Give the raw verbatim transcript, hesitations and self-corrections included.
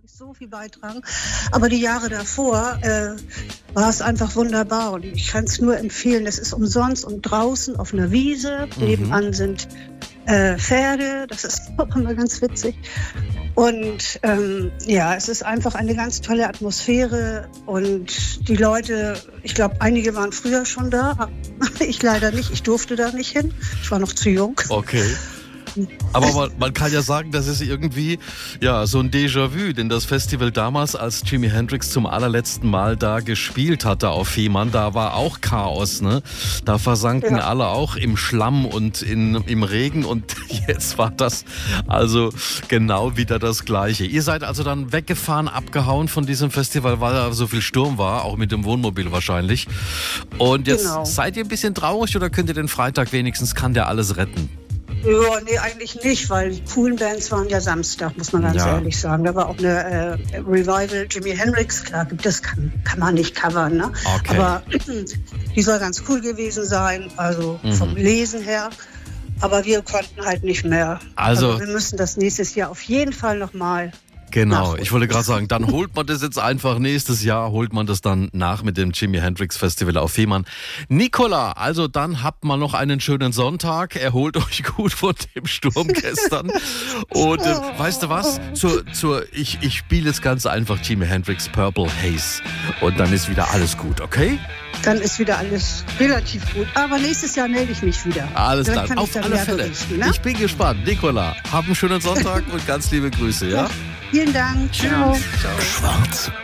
nicht so viel beitragen. Aber die Jahre davor äh, war es einfach wunderbar. Und ich kann es nur empfehlen. Es ist umsonst und draußen auf einer Wiese. Mhm. Nebenan sind äh, Pferde. Das ist auch immer ganz witzig. Und ähm, ja, es ist einfach eine ganz tolle Atmosphäre. Und die Leute, ich glaube, einige waren früher schon da. Ich leider nicht. Ich durfte da nicht hin. Ich war noch zu jung. Okay. Aber man, man kann ja sagen, das ist irgendwie ja so ein Déjà-vu, denn das Festival damals, als Jimi Hendrix zum allerletzten Mal da gespielt hatte auf Fehmarn, da war auch Chaos, ne? Da versanken ja. alle auch im Schlamm und in, im Regen und jetzt war das also genau wieder das Gleiche. Ihr seid also dann weggefahren, abgehauen von diesem Festival, weil da so viel Sturm war, auch mit dem Wohnmobil wahrscheinlich. Und jetzt genau. Seid ihr ein bisschen traurig oder könnt ihr den Freitag wenigstens, kann der alles retten? Ja, nee, eigentlich nicht, weil die coolen Bands waren ja Samstag, muss man ganz ja. ehrlich sagen. Da war auch eine äh, Revival, Jimi Hendrix, klar, das kann, kann man nicht covern, ne? Okay. Aber die soll ganz cool gewesen sein, also mhm. vom Lesen her. Aber wir konnten halt nicht mehr. Also, also wir müssen das nächstes Jahr auf jeden Fall nochmal. Genau, ich wollte gerade sagen, dann holt man das jetzt einfach nächstes Jahr, holt man das dann nach mit dem Jimi Hendrix Festival auf Fehmarn. Nicola, also dann habt mal noch einen schönen Sonntag, erholt euch gut von dem Sturm gestern und äh, weißt du was, zur, zur, ich, ich spiele jetzt ganz einfach Jimi Hendrix Purple Haze und dann ist wieder alles gut, okay? Dann ist wieder alles relativ gut, aber nächstes Jahr melde ich mich wieder. Alles klar, auf alle Fälle. Berichten, ne? Ich bin gespannt. Nicola, hab einen schönen Sonntag und ganz liebe Grüße, ja? Vielen Dank. Ciao. Ciao. Schwarz